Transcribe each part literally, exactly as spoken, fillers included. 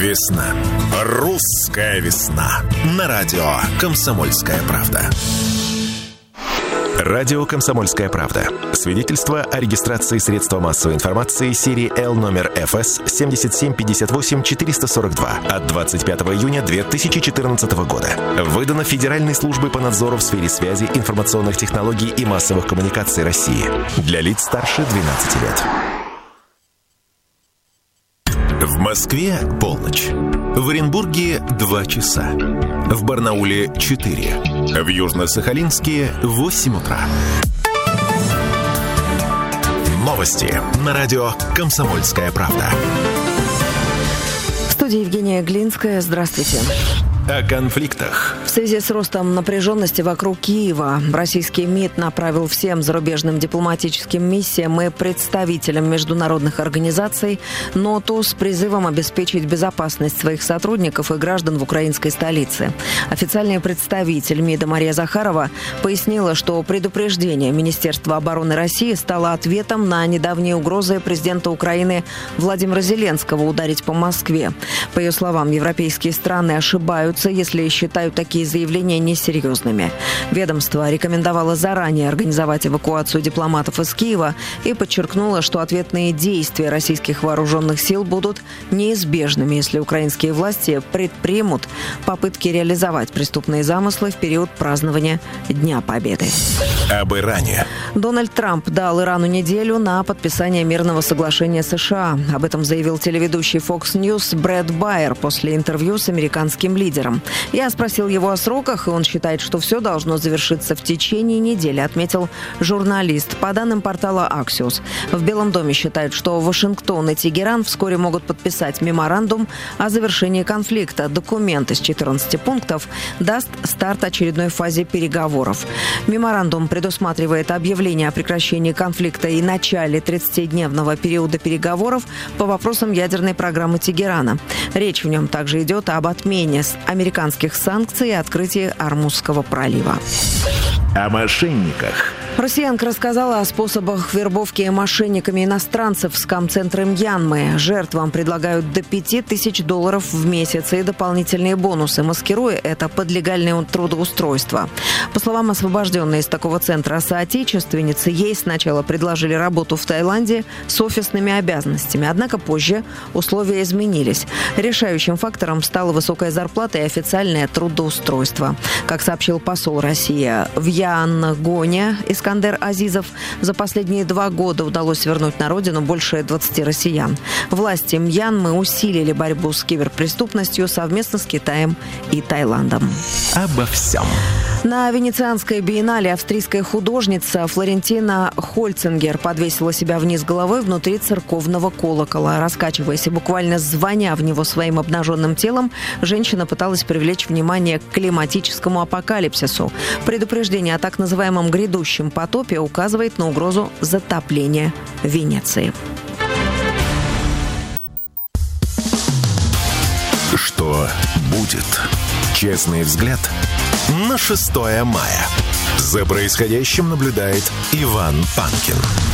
Весна. Русская весна. На радио «Комсомольская правда». Радио «Комсомольская правда». Свидетельство о регистрации средства массовой информации серии Л номер эф эс семь семь пять восемь четыре сорок два от двадцать пятого июня две тысячи четырнадцатого года. Выдано Федеральной службой по надзору в сфере связи, информационных технологий и массовых коммуникаций России. Для лиц старше двенадцати лет. В Москве полночь. В Оренбурге два часа. В Барнауле четыре. В Южно-Сахалинске восемь утра. Новости на радио «Комсомольская правда». В студии Евгения Глинская. Здравствуйте. О конфликтах. В связи с ростом напряженности вокруг Киева российский МИД направил всем зарубежным дипломатическим миссиям и представителям международных организаций ноту с призывом обеспечить безопасность своих сотрудников и граждан в украинской столице. Официальный представитель МИДа Мария Захарова пояснила, что предупреждение Министерства обороны России стало ответом на недавние угрозы президента Украины Владимира Зеленского ударить по Москве. По ее словам, европейские страны ошибаются, если считают такие заявления несерьезными. Ведомство рекомендовало заранее организовать эвакуацию дипломатов из Киева и подчеркнуло, что ответные действия российских вооруженных сил будут неизбежными, если украинские власти предпримут попытки реализовать преступные замыслы в период празднования Дня Победы. Об Иране. Дональд Трамп дал Ирану неделю на подписание мирного соглашения США. Об этом заявил телеведущий Fox News Брэд Байер после интервью с американским лидером. Я спросил его о сроках, и он считает, что все должно завершиться в течение недели, отметил журналист. По данным портала Axios, в Белом доме считают, что Вашингтон и Тегеран вскоре могут подписать меморандум о завершении конфликта. Документ из четырнадцати пунктов даст старт очередной фазе переговоров. Меморандум предусматривает объявление о прекращении конфликта и начале тридцатидневного периода переговоров по вопросам ядерной программы Тегерана. Речь в нем также идет об отмене американских санкций и открытии Ормузского пролива. О мошенниках. Россиянка рассказала о способах вербовки мошенниками иностранцев в скам-центре Мьянмы. Жертвам предлагают до пяти тысяч долларов в месяц и дополнительные бонусы, маскируя это под легальное трудоустройство. По словам освобожденной из такого центра соотечественницы, ей сначала предложили работу в Таиланде с офисными обязанностями, однако позже условия изменились. Решающим фактором стала высокая зарплата и официальное трудоустройство. Как сообщил посол России в Янгоне Искандер Азизов, за последние два года удалось вернуть на родину больше двадцати россиян. Власти Мьянмы усилили борьбу с киберпреступностью совместно с Китаем и Таиландом. Обо всем. На Венецианской биеннале австрийская художница Флорентина Хольцингер подвесила себя вниз головой внутри церковного колокола. Раскачиваясь и буквально звоня в него своим обнаженным телом, женщина пыталась привлечь внимание к климатическому апокалипсису. Предупреждение о так называемом грядущем потопе указывает на угрозу затопления Венеции. Что будет? Честный взгляд на шестое мая. За происходящим наблюдает Иван Панкин.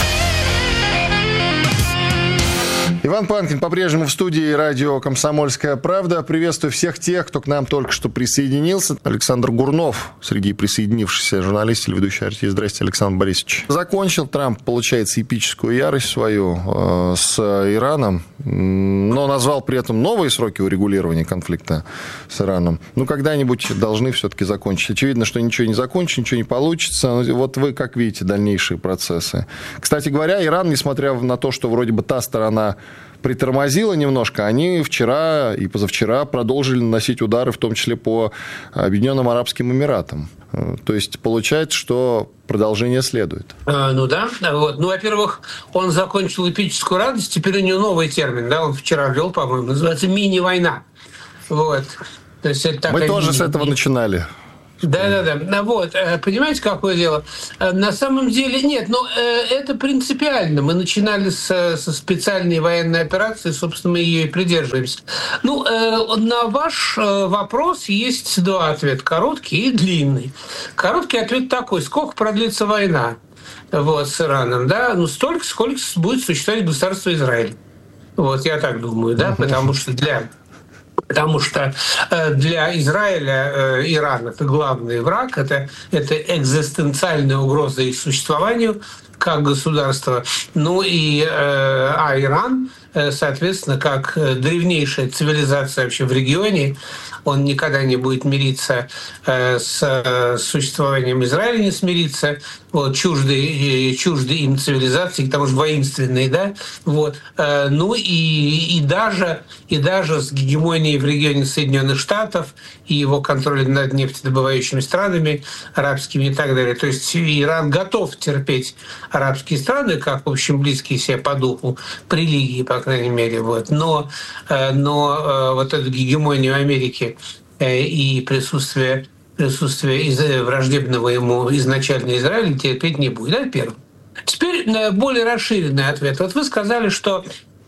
Иван Панкин по-прежнему в студии радио «Комсомольская правда». Приветствую всех тех, кто к нам только что присоединился. Александр Гурнов, среди присоединившихся журналист, телеведущий артист. Здравствуйте, Александр Борисович. Закончил Трамп, получается, эпическую ярость свою э, с Ираном, но назвал при этом новые сроки урегулирования конфликта с Ираном. Ну, когда-нибудь должны все-таки закончить. Очевидно, что ничего не закончится, ничего не получится. Вот вы как видите дальнейшие процессы? Кстати говоря, Иран, несмотря на то, что вроде бы та сторона притормозила немножко, они вчера и позавчера продолжили наносить удары, в том числе по Объединенным Арабским Эмиратам. То есть получается, что продолжение следует. А, ну да. Вот. Ну, во-первых, он закончил эпическую радость, теперь у него новый термин, да, он вчера ввел, по-моему, называется мини-война. Вот. То есть это Мы тоже мини- с этого начинали. Да-да-да. Вот. Понимаете, какое дело? На самом деле нет, но это принципиально. Мы начинали с, со специальной военной операции, собственно, мы ее и придерживаемся. Ну, на ваш вопрос есть два ответа. Короткий и длинный. Короткий ответ такой. Сколько продлится война вот, с Ираном? Да? Ну, столько, сколько будет существовать государство Израиль. Вот, я так думаю, да, потому что для Потому что для Израиля Иран – это главный враг, это, это экзистенциальная угроза их существованию как государства. Ну и, а Иран, соответственно, как древнейшая цивилизация вообще в регионе, он никогда не будет мириться с существованием Израиля, не смириться, вот, чуждые, чуждые им цивилизации, к тому же воинственные, да, вот, ну и, и, даже, и даже с гегемонией в регионе Соединенных Штатов и его контролем над нефтедобывающими странами, арабскими и так далее. То есть Иран готов терпеть арабские страны, как, в общем, близкие себе по духу, по религии, по крайней мере, вот, но, но вот эту гегемонию Америки и присутствие, присутствие враждебного ему изначально Израиля терпеть не будет. Это первое. Теперь более расширенный ответ. Вот вы сказали, что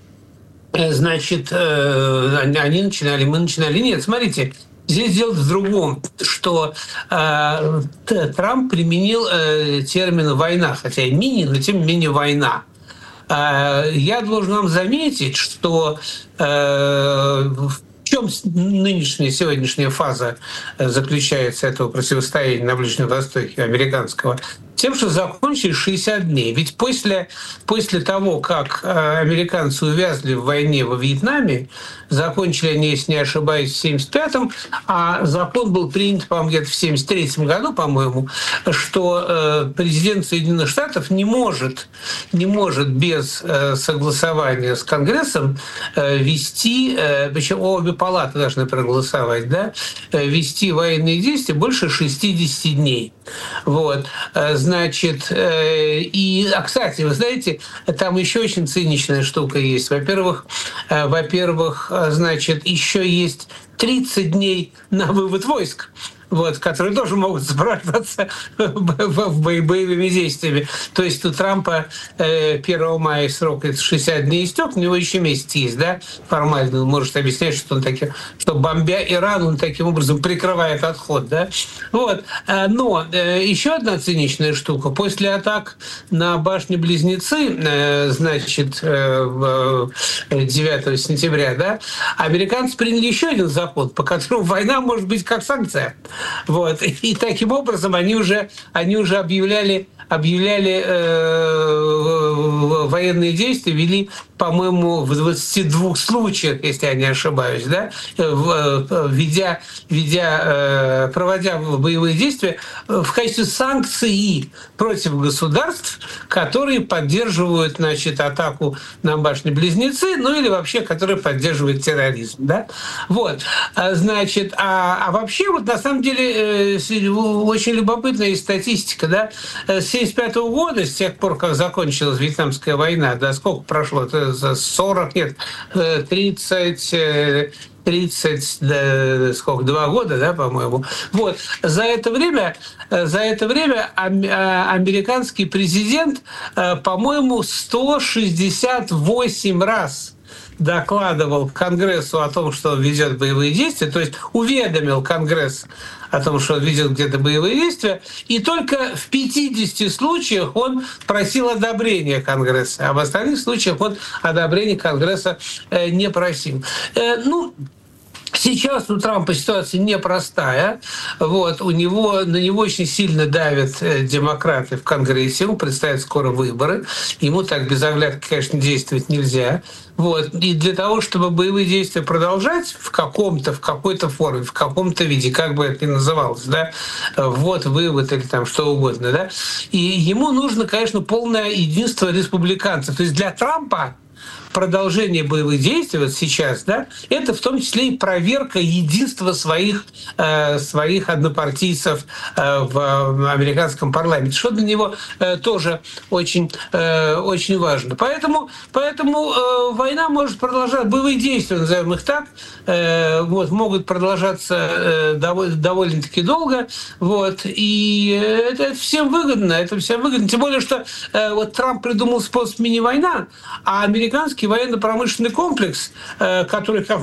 значит, они начинали, мы начинали. Нет, смотрите, здесь дело в другом, что э, Трамп применил э, термин «война», хотя и мини, но тем не менее «война». Э, я должен вам заметить, что э, в чем нынешняя, сегодняшняя фаза заключается этого противостояния на Ближнем Востоке американского? Тем, что закончились шестьдесят дней. Ведь после, после того, как американцы увязли в войне во Вьетнаме, закончили они, если не ошибаюсь, в семьдесят пятом, а закон был принят, по-моему, где-то в семьдесят третьем году, по-моему, что президент Соединенных Штатов не может, не может без согласования с Конгрессом вести, причем обе палаты должны проголосовать, да, вести военные действия больше шестидесяти дней. Вот. Значит, и, а, кстати, вы знаете, там еще очень циничная штука есть. Во-первых, во-первых, значит, еще есть тридцать дней на вывод войск, вот, которые тоже могут сопровождаться боевыми действиями. То есть у Трампа первого мая срок это шестьдесят дней истек, у него еще месяц есть, да, формально. Он может объяснять, что он таким, что бомбя Иран, он таким образом прикрывает отход, да. Вот. Но еще одна циничная штука. После атак на башни-близнецы, значит, девятого сентября, да, американцы приняли еще один закон, по которому война может быть как санкция. Вот. И таким образом они уже, они уже объявляли, объявляли э, военные действия, вели, по-моему, в двадцати двух случаях, если я не ошибаюсь, да, ведя, ведя, э, проводя боевые действия в качестве санкции против государств, которые поддерживают, значит, атаку на башни-близнецы, ну или вообще, которые поддерживают терроризм. Да? Вот. Значит, а, а вообще, вот на самом деле, очень любопытная статистика. Да? С семьдесят пятого года, с тех пор, как закончилась Вьетнамская война, да, сколько прошло? Это за сорок, нет, тридцать... тридцать, да, сколько, два года, да, по-моему. Вот. За это время, за это время американский президент, по-моему, сто шестьдесят восемь раз докладывал Конгрессу о том, что он ведет боевые действия, то есть уведомил Конгресс о том, что он ведет где-то боевые действия, и только в пятидесяти случаях он просил одобрения Конгресса, а в остальных случаях он одобрения Конгресса не просил. Ну, сейчас у Трампа ситуация непростая. Вот, у него, на него очень сильно давят демократы в Конгрессе. Ему предстоят скоро выборы. Ему так без оглядки, конечно, действовать нельзя. Вот. И для того, чтобы боевые действия продолжать в каком-то, в какой-то форме, в каком-то виде, как бы это ни называлось, да, вот, вывод или там что угодно, да, и ему нужно, конечно, полное единство республиканцев. То есть для Трампа продолжение боевых действий вот сейчас, да, это в том числе и проверка единства своих, э, своих однопартийцев э, в американском парламенте, что для него э, тоже очень, э, очень важно. Поэтому, поэтому э, война может продолжаться, боевые действия, назовем их так, э, вот, могут продолжаться э, довольно, довольно-таки долго, вот, и это, это всем выгодно, это всем выгодно, тем более, что э, вот Трамп придумал способ мини-война, а американский военно-промышленный комплекс, который, как